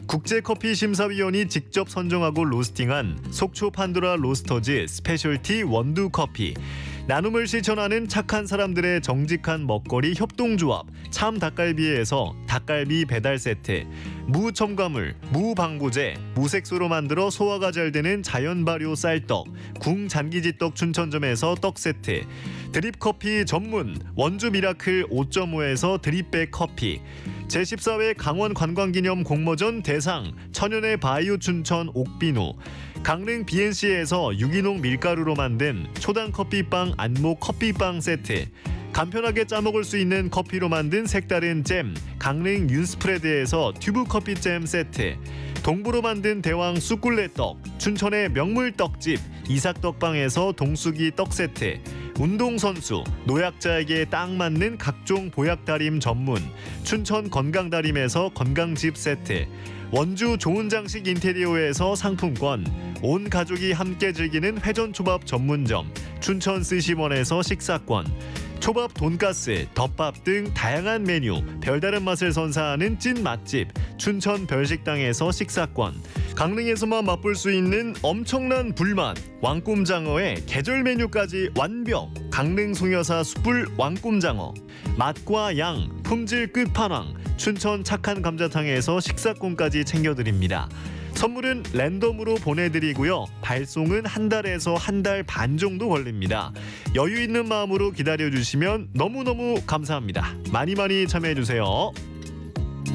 국제커피심사위원이 직접 선정하고 로스팅한 속초 판도라 로스터즈 스페셜티 원두 커피. 나눔을 실천하는 착한 사람들의 정직한 먹거리 협동조합 참 닭갈비에서 닭갈비 배달 세트, 무 첨가물, 무 방부제, 무색소로 만들어 소화가 잘 되는 자연 발효 쌀떡, 궁 잔기지떡 춘천점에서 떡 세트, 드립 커피 전문 원주 미라클 5.5에서 드립백 커피, 제14회 강원 관광기념 공모전 대상 천연의 바이오 춘천 옥비누, 강릉 BNC에서 유기농 밀가루로 만든 초당 커피빵 안목 커피빵 세트, 간편하게 짜먹을 수 있는 커피로 만든 색다른 잼 강릉 윤스프레드에서 튜브 커피잼 세트, 동부로 만든 대왕 쑥굴레떡 춘천의 명물 떡집 이삭떡방에서 동수기 떡 세트, 운동선수, 노약자에게 딱 맞는 각종 보약다림 전문 춘천 건강다림에서 건강집 세트, 원주 좋은 장식 인테리어에서 상품권, 온 가족이 함께 즐기는 회전초밥 전문점 춘천 스시원에서 식사권, 초밥, 돈가스, 덮밥 등 다양한 메뉴, 별다른 맛을 선사하는 찐 맛집 춘천 별식당에서 식사권, 강릉에서만 맛볼 수 있는 엄청난 불맛 왕꿈장어의 계절 메뉴까지 완벽 강릉 송여사 숯불 왕꿈장어, 맛과 양, 품질 끝판왕 춘천 착한 감자탕에서 식사권까지 챙겨드립니다. 선물은 랜덤으로 보내드리고요. 발송은 한 달에서 한 달 반 정도 걸립니다. 여유 있는 마음으로 기다려주시면 너무너무 감사합니다. 많이 참여해주세요.